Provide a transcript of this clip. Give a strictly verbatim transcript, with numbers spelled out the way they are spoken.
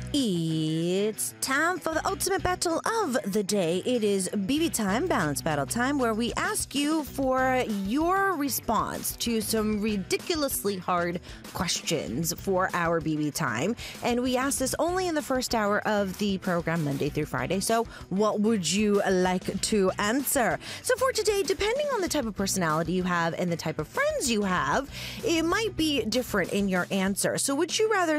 It's time for the ultimate battle of the day. It is B B time, balance battle time, where we ask you for your response to some ridiculously hard questions for our B B time. And we ask this only in the first hour of the program, Monday through Friday. So what would you like to answer? So for today, depending on the type of personality you have and the type of friends you have, it might be different in your answer. So would you rather